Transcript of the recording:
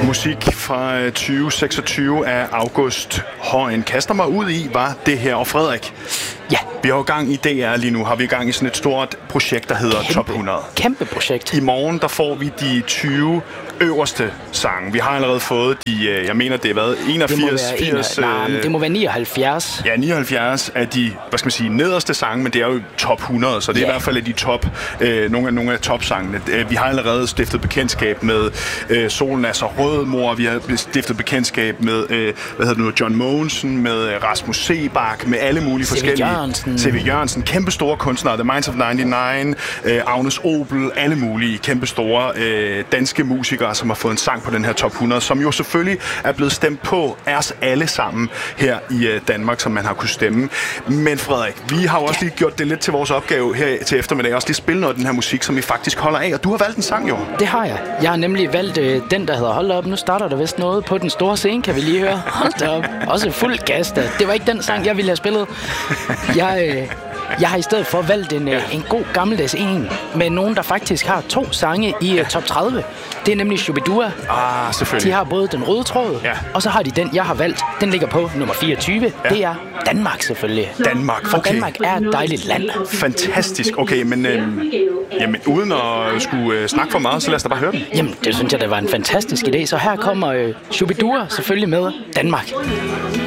Musik fra 2026 af August Højen kaster mig ud i, var det her. Og Frederik, ja. Vi har jo gang i DR lige nu, har vi gang i sådan et stort projekt, der hedder Top 100. Kæmpe projekt. I morgen, der får vi de 20 øverste sange. Vi har allerede fået de, jeg mener det har været 81, det 80... det må være 79. Ja, 79 af de, hvad skal man sige, nederste sange, men det er jo top 100, så det er i hvert fald de top, nogle af topsangene. Vi har allerede stiftet bekendtskab med Solen er så rød, mor. Vi har stiftet bekendtskab med, John Mogensen, med Rasmus Sebak, med alle mulige forskellige... C.V. Jørgensen, kæmpe store kunstnere, The Minds of 99, Agnes Obel, alle mulige kæmpe store danske musikere, som har fået en sang på den her top 100, som jo selvfølgelig er blevet stemt på af os alle sammen her i Danmark, som man har kunnet stemme. Men Frederik, vi har jo også lige gjort det lidt til vores opgave her til eftermiddag, også lige spille noget af den her musik, som vi faktisk holder af, og du har valgt en sang jo. Det har jeg. Jeg har nemlig valgt den, der hedder Hold op, nu starter der vist noget på den store scene, kan vi lige høre. Hold da op. Også fuld gas da. Det var ikke den sang, jeg ville have spillet. Jeg har i stedet for valgt en god gammeldags en med nogen, der faktisk har 2 sange i top 30. Det er nemlig Shubidua. Selvfølgelig. De har både den røde tråd, og så har de den, jeg har valgt. Den ligger på nummer 24. Ja. Det er Danmark selvfølgelig. Danmark, okay. For Danmark er et dejligt land. Fantastisk. Okay, men uden at skulle snakke for meget, så lad os da bare høre den. Jamen, det synes jeg, det var en fantastisk idé. Så her kommer Shubidua selvfølgelig med Danmark.